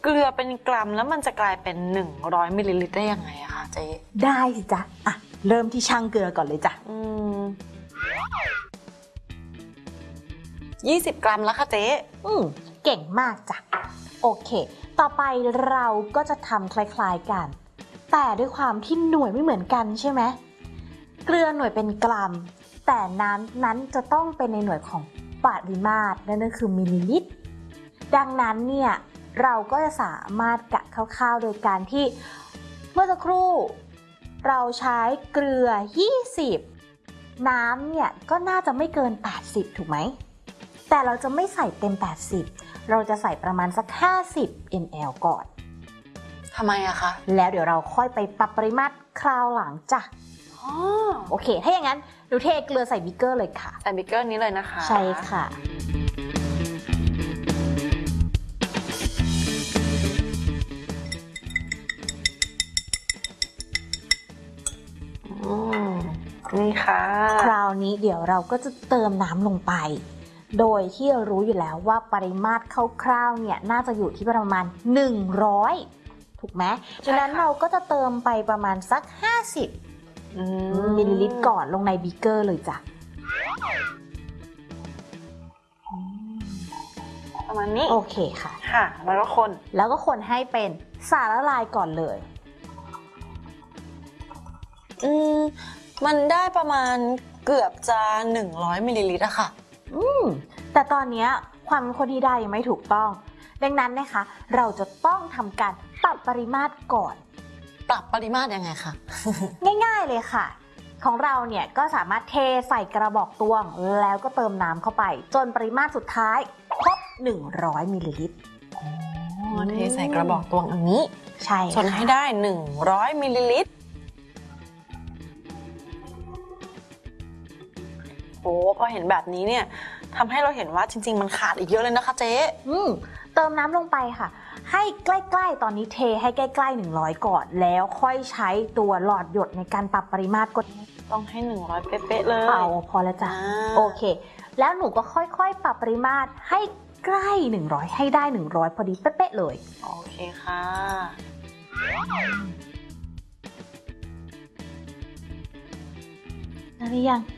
เกลือเป็นกรัมแล้วมันจะกลายเป็น100 มิลลิลิตรได้ยังไงอะคะเจ๊ได้สิจ๊ะอ่ะเริ่มที่ช่างเกลือก่อนเลยจ้ะ 20 กรัมแล้วค่ะเจ๊เก่งมากจ้ะโอเคต่อไปเราก็จะทำคล้ายๆกันแต่ด้วยความที่หน่วยไม่เหมือนกันใช่ไหมเกลือหน่วยเป็นกรัมแต่น้ำนั้นจะต้องเป็นในหน่วยของปริมาตรนั่นก็คือมิลลิลิตรดังนั้นเนี่ยเราก็จะสามารถกะคร่าวๆโดยการที่เมื่อสักครู่เราใช้เกลือ20น้ำเนี่ยก็น่าจะไม่เกิน80ถูกไหมแต่เราจะไม่ใส่เต็ม80เราจะใส่ประมาณสัก50 ml ก่อนทำไมอะคะแล้วเดี๋ยวเราค่อยไปปรับปริมาตรคราวหลังจ้ะโอเคถ้าอย่างนั้นดูเทเกลือใส่บิ๊กเกอร์เลยค่ะใส่บิ๊กเกอร์นี้เลยนะคะใช่ค่ะนี่ค่ะคราวนี้เดี๋ยวเราก็จะเติมน้ำลงไปโดยที่เรารู้อยู่แล้วว่าปริมาตรคร่าวๆเนี่ยน่าจะอยู่ที่ประมาณ100ถูกไหมดังนั้นเราก็จะเติมไปประมาณสัก50มิลลิลิตรก่อนลงในบิ๊กเกอร์เลยจ้ะประมาณนี้โอเคค่ะค่ะแล้วก็คนให้เป็นสารละลายก่อนเลยมันได้ประมาณเกือบจะ100 มิลลิลิตรอะค่ะแต่ตอนนี้ความเป็นคนที่ได้ยังไม่ถูกต้องดังนั้นนะคะเราจะต้องทำการปรับปริมาตรก่อนปรับปริมาตรยังไงคะง่ายๆเลยค่ะของเราเนี่ยก็สามารถเทใส่กระบอกตวงแล้วก็เติมน้ำเข้าไปจนปริมาตรสุดท้ายครบ100 มิลลิลิตรเทใส่กระบอกตวงอันนี้ใช่จนให้ได้100 มิลลิลิตรโอ้พอเห็นแบบนี้เนี่ยทำให้เราเห็นว่าจริงๆมันขาดอีกเยอะเลยนะคะเจ๊เติมน้ำลงไปค่ะให้ใกล้ๆตอนนี้เทให้ใกล้ๆ100ก่อนแล้วค่อยใช้ตัวหลอดหยดในการปรับปริมาตรกดต้องให้100เป๊ะๆเลยเอาพอแล้วจ้ะโอเคแล้วหนูก็ค่อยๆปรับปริมาตรให้ใกล้100ให้ได้100พอดีเป๊ะๆเลยโอเคค่ะได้หรือยัง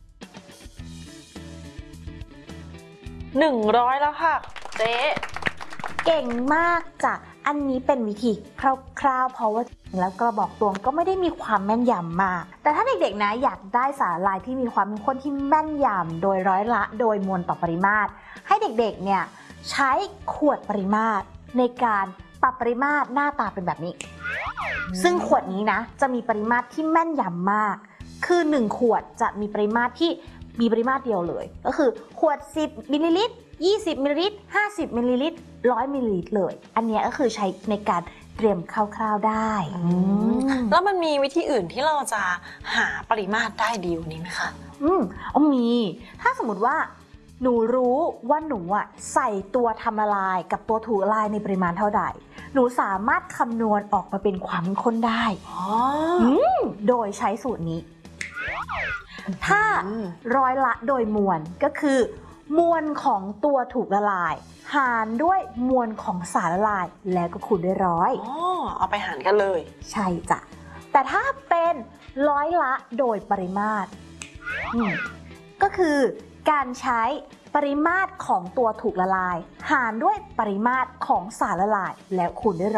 100แล้วค่ะเจ๊เก่งมากจ้ะอันนี้เป็นวิธีคร่าวๆเพราะว่าแล้วกระบอกตวงก็ไม่ได้มีความแม่นยำมากแต่ถ้าเด็กๆนะอยากได้สารละลายที่มีความเข้มข้นที่แม่นยำโดยร้อยละโดยมวลต่อปริมาตรให้เด็กๆเนี่ยใช้ขวดปริมาตรในการปรับปริมาตรหน้าตาเป็นแบบนี้ซึ่งขวดนี้นะจะมีปริมาตรที่แม่นยำมากคือ1ขวดจะมีปริมาตรที่มีปริมาตรเดียวเลยก็คือขวด10 มิลลิลิตร20 มิลลิลิตร50 มิลลิลิตร100 มิลลิลิตรเลยอันนี้ก็คือใช้ในการเตรียมคร่าวๆได้แล้วมันมีวิธีอื่นที่เราจะหาปริมาตรได้ดีกว่านี้ไหมคะมีถ้าสมมติว่าหนูรู้ว่าหนูใส่ตัวทำละลายกับตัวถูกละลายในปริมาณเท่าใดหนูสามารถคำนวณออกมาเป็นความข้นได้โดยใช้สูตรนี้ถ้าร้อยละโดยมวลก็คือมวลของตัวถูกละลายหารด้วยมวลของสารละลายแล้วก็คูณด้วย100 เอาไปหารกันเลยใช่จ้ะแต่ถ้าเป็นร้อยละโดยปริมาตรก็คือการใช้ปริมาตรของตัวถูกละลายหารด้วยปริมาตรของสารละลายแล้วคูณด้วย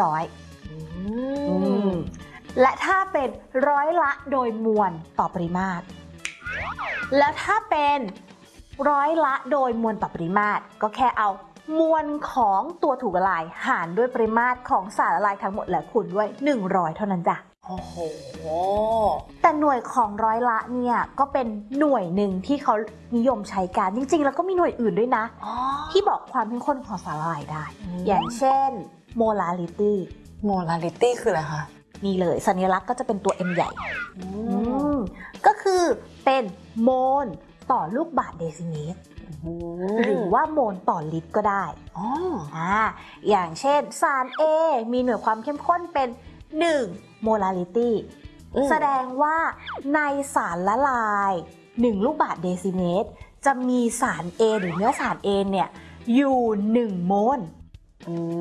100และถ้าเป็นร้อยละโดยมวลต่อปริมาตรแล้วถ้าเป็นร้อยละโดยมวลต่อปริมาตรก็แค่เอามวลของตัวถูกละลายหารด้วยปริมาตรของสารละลายทั้งหมดแล้วคูณด้วย100เท่านั้นจ้ะโอ้โหแต่หน่วยของร้อยละเนี่ยก็เป็นหน่วยหนึ่งที่เขานิยมใช้กันจริงๆแล้วก็มีหน่วยอื่นด้วยนะที่บอกความเข้มข้นของสารละลายได้อย่างเช่น molarity คืออะไรคะนี่เลยสัญลักษณ์ก็จะเป็นตัว M ใหญ่ก็คือเป็นโมลต่อลูกบาศก์เดซิเมตรหรือว่าโมลต่อลิตรก็ได้อย่างเช่นสาร A มีหน่วยความเข้มข้นเป็น1 molarity แสดงว่าในสารละลาย1ลูกบาศก์เดซิเมตรจะมีสาร A หรือเนื้อสาร A เนี่ยอยู่1โมล